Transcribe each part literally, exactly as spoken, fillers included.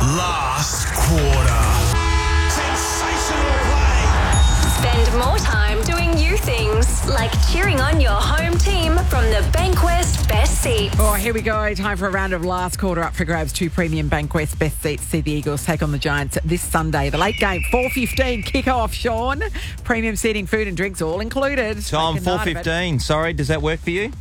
Last quarter. Sensational play. Spend more time doing you things, like cheering on your home team from the Bankwest Best Seats. Oh, here we go. Time for a round of last quarter up for grabs. Two premium Bankwest Best Seats. See the Eagles take on the Giants this Sunday. The late game, four fifteen kick-off, Sean. Premium seating, food and drinks all included. Tom, Make a four night of it. fifteen. Sorry, does that work for you?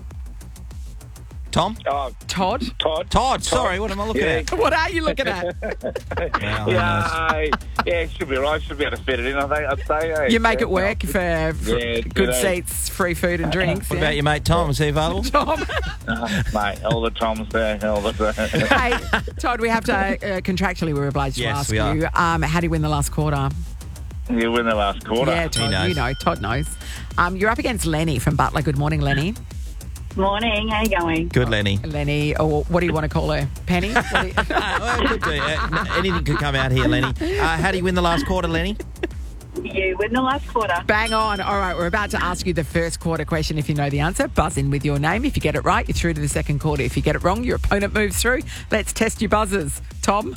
Tom? Oh, Todd? Todd. Todd, sorry, what am I looking Yeah. at? What are you looking at? Well, who knows? Yeah, yeah, should be right. Should be able to fit it in, I think, I'd say. eh? You make Yeah, it work for, for Yeah, good good, eh? seats, free food and drinks. What yeah? about your mate Tom? Is he available? Tom? uh, mate, all the Toms there, all the... Hey, Todd, we have to, uh, contractually, we're obliged Yes, to ask we are. you, um, how do you win the last quarter? You win the last quarter. Yeah, Todd, knows. you know, Todd knows. Um, you're up against Lenny from Butler. Good morning, Lenny. Morning, how you going? Good, Lenny. Lenny, or what do you want to call her? Penny? What do you- Uh, well, could do. Uh, anything could come out here, Lenny. Uh, how do you win the last quarter, Lenny? You win the last quarter. Bang on. All right, we're about to ask you the first quarter question. If you know the answer, buzz in with your name. If you get it right, you're through to the second quarter. If you get it wrong, your opponent moves through. Let's test your buzzers. Tom?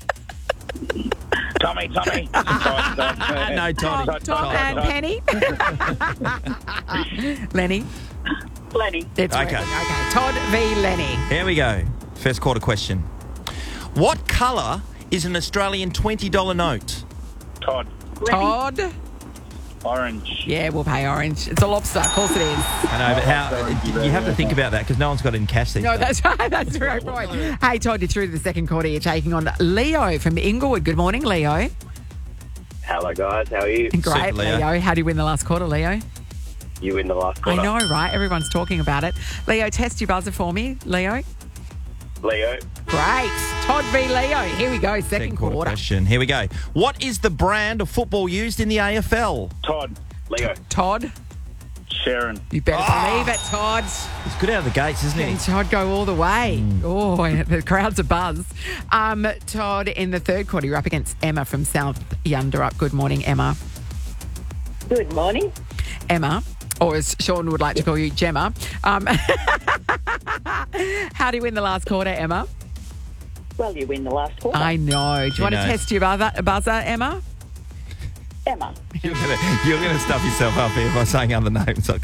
Tommy, Tommy. no, Toddy. Tom, Todd, Tom Todd, and Todd. Penny? Lenny? Lenny. It's Okay. working. Okay. Todd v. Lenny. Here we go. First quarter question. What colour is an Australian twenty dollar note? Todd. Lenny. Todd? Orange. Yeah, we'll pay orange. It's a lobster. Of course it is. I know, but how, you have to think about that because no one's got it in cash these No, days. that's right. That's the right point. Hey, Todd, you're through to the second quarter. You're taking on Leo from Inglewood. Good morning, Leo. Hello, guys. How are you? Great, Super, Leo. Leo. How do you win the last quarter, Leo? You win the last I quarter. know, right? Everyone's talking about it. Leo, test your buzzer for me, Leo. Leo. Great. Todd v. Leo. Here we go. Second, Second quarter quarter. question. Here we go. What is the brand of football used in the A F L? Todd. Leo. Todd, Sharon. you better Oh. believe it, Todd. He's good out of the gates, isn't And he? Todd go all the way. Oh, the crowd's a buzz. Um, Todd, in the third quarter, you're up against Emma from South Yunderup. Good morning, Emma. Good morning. Emma, or as Sean would like to call you, Gemma. Um, how do you win the last quarter, Emma? Well, you win the last quarter. I know. Do you She want to knows. test your buzzer, buzzer Emma? Emma. You're going to stuff yourself up here by saying other names.